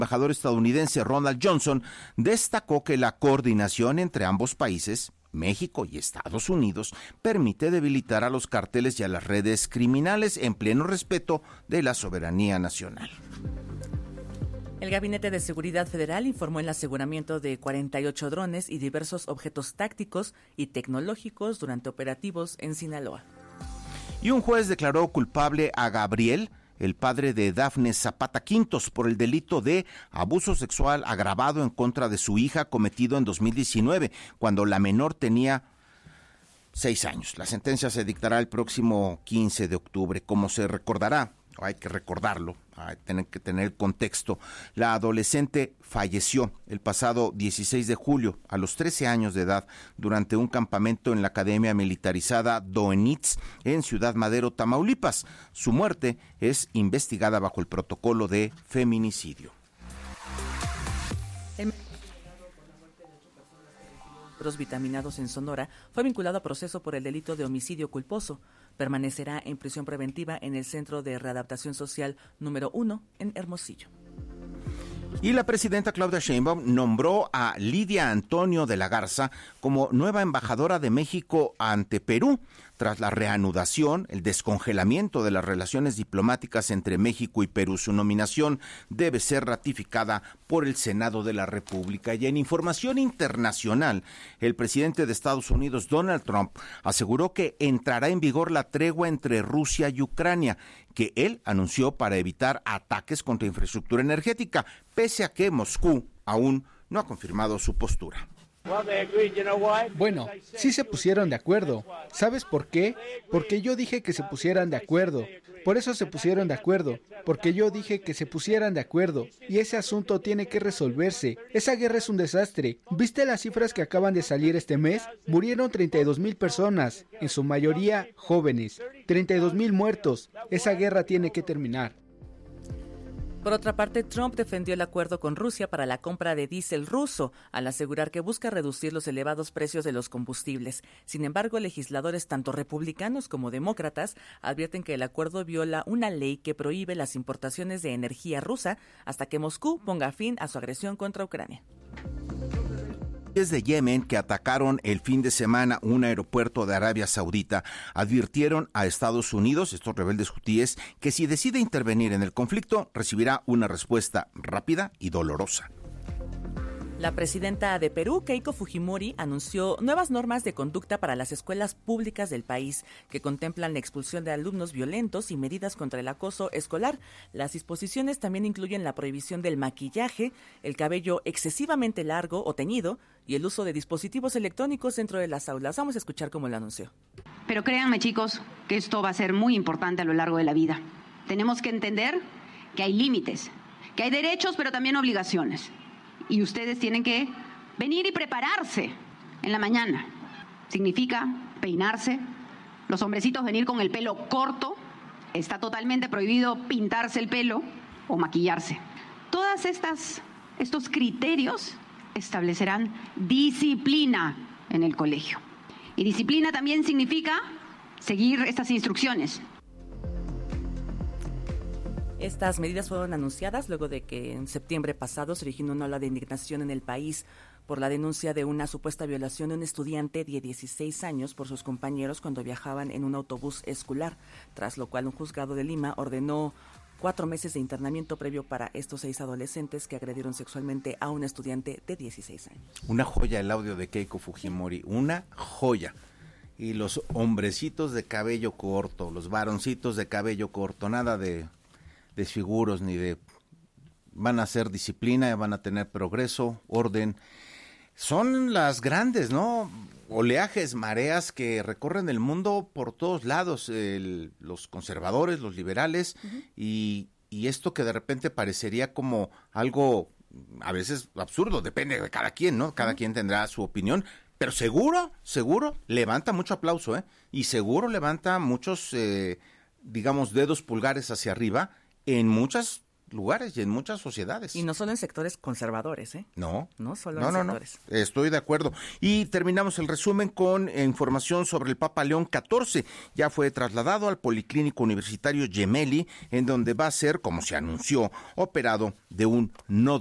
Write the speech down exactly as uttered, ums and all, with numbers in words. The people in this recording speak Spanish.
embajador estadounidense Ronald Johnson destacó que la coordinación entre ambos países, México y Estados Unidos, permite debilitar a los cárteles y a las redes criminales en pleno respeto de la soberanía nacional. El Gabinete de Seguridad Federal informó el aseguramiento de cuarenta y ocho drones y diversos objetos tácticos y tecnológicos durante operativos en Sinaloa. Y un juez declaró culpable a Gabriel, el padre de Dafne Zapata Quintos, por el delito de abuso sexual agravado en contra de su hija cometido en dos mil diecinueve, cuando la menor tenía seis años. La sentencia se dictará el próximo quince de octubre. Como se recordará, hay que recordarlo, hay que tener que tener el contexto. La adolescente falleció el pasado dieciséis de julio a los trece años de edad durante un campamento en la Academia Militarizada Doenitz en Ciudad Madero, Tamaulipas. Su muerte es investigada bajo el protocolo de feminicidio. El Los vitaminados en Sonora fue vinculado a proceso por el delito de homicidio culposo. Permanecerá en prisión preventiva en el Centro de Readaptación Social número uno en Hermosillo. Y la presidenta Claudia Sheinbaum nombró a Lidia Antonio de la Garza como nueva embajadora de México ante Perú, tras la reanudación, el descongelamiento de las relaciones diplomáticas entre México y Perú. Su nominación debe ser ratificada por el Senado de la República. Y en información internacional, el presidente de Estados Unidos, Donald Trump, aseguró que entrará en vigor la tregua entre Rusia y Ucrania, que él anunció para evitar ataques contra infraestructura energética, pese a que Moscú aún no ha confirmado su postura. Bueno, sí se pusieron de acuerdo. ¿Sabes por qué? Porque yo dije que se pusieran de acuerdo. Por eso se pusieron de acuerdo. Porque yo dije que se pusieran de acuerdo. Y ese asunto tiene que resolverse. Esa guerra es un desastre. ¿Viste las cifras que acaban de salir este mes? Murieron treinta y dos mil personas, en su mayoría jóvenes. treinta y dos mil muertos. Esa guerra tiene que terminar. Por otra parte, Trump defendió el acuerdo con Rusia para la compra de diésel ruso, al asegurar que busca reducir los elevados precios de los combustibles. Sin embargo, legisladores tanto republicanos como demócratas advierten que el acuerdo viola una ley que prohíbe las importaciones de energía rusa hasta que Moscú ponga fin a su agresión contra Ucrania. De Yemen, que atacaron el fin de semana un aeropuerto de Arabia Saudita, advirtieron a Estados Unidos, estos rebeldes hutíes, que si decide intervenir en el conflicto, recibirá una respuesta rápida y dolorosa. La presidenta de Perú, Keiko Fujimori, anunció nuevas normas de conducta para las escuelas públicas del país, que contemplan la expulsión de alumnos violentos y medidas contra el acoso escolar. Las disposiciones también incluyen la prohibición del maquillaje, el cabello excesivamente largo o teñido y el uso de dispositivos electrónicos dentro de las aulas. Vamos a escuchar cómo lo anunció. Pero créanme, chicos, que esto va a ser muy importante a lo largo de la vida. Tenemos que entender que hay límites, que hay derechos, pero también obligaciones. Y ustedes tienen que venir y prepararse en la mañana. Significa peinarse, los hombrecitos venir con el pelo corto, está totalmente prohibido pintarse el pelo o maquillarse. Todas estas, estos criterios establecerán disciplina en el colegio. Y disciplina también significa seguir estas instrucciones. Estas medidas fueron anunciadas luego de que en septiembre pasado se originó una ola de indignación en el país por la denuncia de una supuesta violación de un estudiante de dieciséis años por sus compañeros cuando viajaban en un autobús escolar, tras lo cual un juzgado de Lima ordenó cuatro meses de internamiento previo para estos seis adolescentes que agredieron sexualmente a un estudiante de dieciséis años. Una joya el audio de Keiko Fujimori, una joya. Y los hombrecitos de cabello corto, los varoncitos de cabello corto, nada de desfiguros ni de... Van a hacer disciplina, van a tener progreso, orden. Son las grandes, ¿no? Oleajes, mareas que recorren el mundo por todos lados, el, los conservadores, los liberales, uh-huh. y, y esto que de repente parecería como algo a veces absurdo, depende de cada quien, ¿no? Cada uh-huh. quien tendrá su opinión, pero seguro, seguro levanta mucho aplauso, ¿eh? Y seguro levanta muchos, eh, digamos, dedos pulgares hacia arriba en muchas lugares y en muchas sociedades. Y no solo en sectores conservadores, ¿eh? No. No solo no, en no, sectores. No, estoy de acuerdo. Y terminamos el resumen con información sobre el Papa León catorce. Ya fue trasladado al Policlínico Universitario Gemelli, en donde va a ser, como se anunció, operado de un nódulo